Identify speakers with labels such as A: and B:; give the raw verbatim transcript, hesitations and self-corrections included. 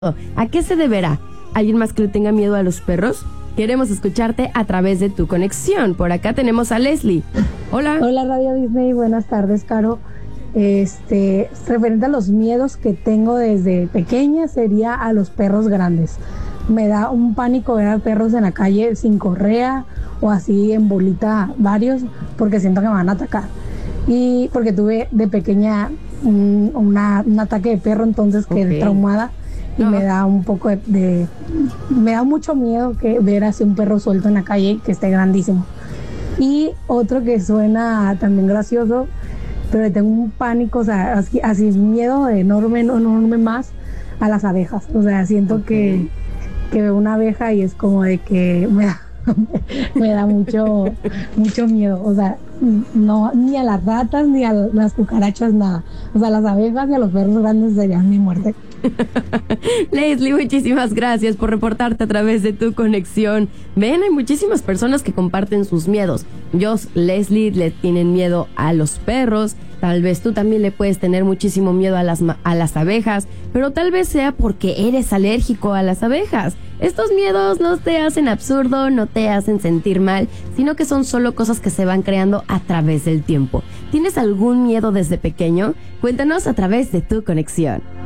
A: ¿A qué se deberá? ¿Alguien más que le tenga miedo a los perros? Queremos escucharte a través de tu conexión. Por acá tenemos a Leslie. Hola.
B: Hola Radio Disney, buenas tardes, Caro. Este, referente a los miedos que tengo desde pequeña sería a los perros grandes. Me da un pánico ver a perros en la calle sin correa o así en bolita varios porque siento que me van a atacar. Y porque tuve de pequeña un, una, un ataque de perro, entonces quedé okay. traumada. Y me da un poco de, de... Me da mucho miedo que ver así un perro suelto en la calle que esté grandísimo. Y otro que suena también gracioso, pero tengo un pánico, o sea, así, así miedo enorme, enorme más a las abejas. O sea, siento okay. que, que veo una abeja y es como de que me da, me da mucho, mucho miedo. O sea, no, ni a las ratas, ni a las cucarachas, nada. O sea, las abejas y a los perros grandes serían mi muerte.
A: Leslie, muchísimas gracias por reportarte a través de tu conexión. Ven, hay muchísimas personas que comparten sus miedos. Yo, Leslie, le tienen miedo a los perros. Tal vez tú también le puedes tener muchísimo miedo a las, a las abejas, pero tal vez sea porque eres alérgico a las abejas. Estos miedos no te hacen absurdo, no te hacen sentir mal, sino que son solo cosas que se van creando a través del tiempo. ¿Tienes algún miedo desde pequeño? Cuéntanos a través de tu conexión.